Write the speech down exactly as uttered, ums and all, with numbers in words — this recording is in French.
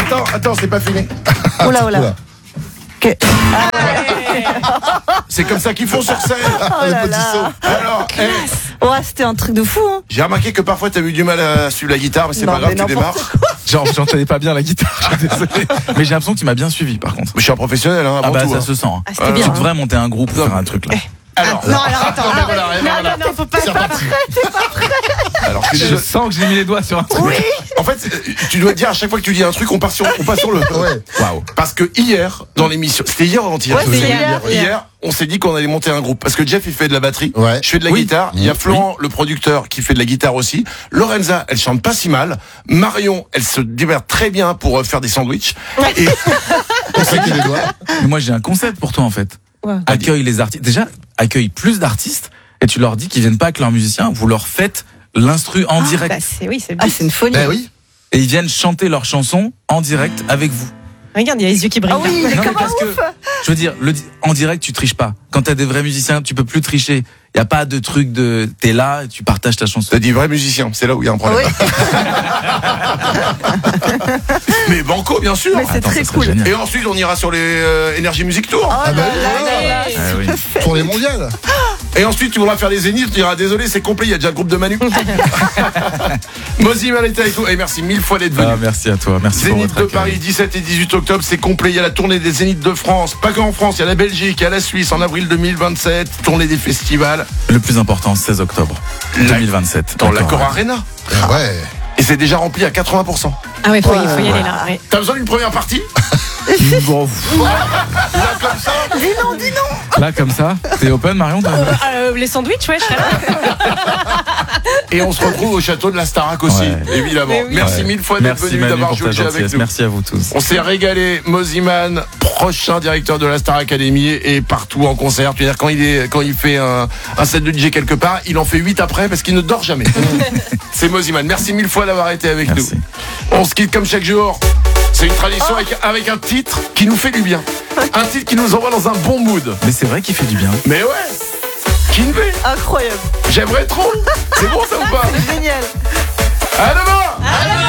attends, attends, c'est pas fini. Oula, oula. Que... Ah, c'est comme ça qu'ils font sur scène. Oh là là. Alors, hey, ouais, c'était un truc de fou. Hein. j'ai remarqué que parfois t'as eu du mal à suivre la guitare, mais c'est Non, pas grave, mais tu démarres. Genre, j'entendais pas bien la guitare, je suis désolé. Mais j'ai l'impression que tu m'as bien suivi, par contre. Je suis un professionnel, hein, Ah avant bah, tout. ça hein. se sent. Hein. Ah, c'était bien. Tu devrais monter un groupe, faire un truc là. Alors, Non, alors attends. mais voilà, arrête. mais non, voilà. non, non, faut pas, C'est pas reparti. prêt, t'es pas prêt. alors que Je sens que j'ai mis les doigts sur un truc. Oui. En fait, tu dois te dire à chaque fois que tu dis un truc, on part sur, on passe sur le. Ouais. Waouh. Parce que hier, dans l'émission, c'était hier ou avant-hier Ouais, je c'est sais. hier, Hier, hier. on s'est dit qu'on allait monter un groupe. Parce que Jeff, il fait de la batterie. Ouais. Je fais de la Oui. guitare. Il y a Florent, le producteur, qui fait de la guitare aussi. Lorenza, elle chante pas si mal. Marion, elle se démerde très bien pour euh, faire des sandwichs. Et On sait qu'il les doigts. Mais moi, j'ai un concept pour toi, en fait. Ouais. Accueille les artistes. Déjà, accueille plus d'artistes et tu leur dis qu'ils viennent pas avec leurs musiciens. Vous leur faites l'instru en direct. Bah, c'est, oui, c'est le Ah, but. c'est une folie. Ben oui. Et ils viennent chanter leurs chansons en direct avec vous. Regarde, il y a les yeux qui brillent. Ah oui, mais Non, mais comment parce que, je veux dire, le, en direct, tu triches pas. Quand t'as des vrais musiciens, tu peux plus tricher. Il y a pas de truc de, t'es là, tu partages ta chanson. t'as dit vrai musicien, c'est là où il y a un problème. Oui. Mais banco, bien sûr. Mais c'est Attends, très ça serait cool. génial. Et ensuite, on ira sur les euh, Energy Music Tour. Ah bah oui, là, voilà. Ah oui. Tournée mondiale. Et ensuite, tu voudras faire les zéniths, tu diras désolé, c'est complet, il y a déjà le groupe de Manu. Moziman était avec nous. Et merci mille fois d'être venu. Ah, merci à toi. Merci pour Zénith votre de accueil. Paris, dix-sept et dix-huit octobre, c'est complet. Il y a la tournée des Zéniths de France. Pas qu'en France, il y a la Belgique, il y a la Suisse en avril deux mille vingt-sept. Tournée des festivals Le plus important, seize octobre La- deux mille vingt-sept. dans l'Accor D'accord. Arena. Ah ouais. Et c'est déjà rempli à quatre-vingts pour cent. Ah ouais, faut, Ouais, il faut y ouais. aller là. Ouais. T'as besoin d'une première partie? Bon, Là, comme ça. Dis non, dis non. là, comme ça, t'es open, Marion t'as- Euh, les sandwichs, ouais, je serais là. Et on se retrouve au château de la Starac aussi, Ouais. évidemment. Mais oui. Merci Ouais. mille fois d'être Merci venu, Manu d'avoir pour joué ta le jeu avec gentillesse. nous. Merci à vous tous. On s'est régalé. Moziman, prochain directeur de la Star Academy et partout en concert. C'est-à-dire quand il est, quand il fait un, un set de D J quelque part, il en fait huit après parce qu'il ne dort jamais. C'est Moziman. Merci mille fois d'avoir été avec Merci. nous. On se quitte comme chaque jour. C'est une tradition avec, avec un titre qui nous fait du bien. Un titre qui nous envoie dans un bon mood. Mais c'est vrai qu'il fait du bien. Mais ouais, Kinvé, Incroyable. j'aimerais trop. C'est bon ça ou pas? C'est génial. À demain.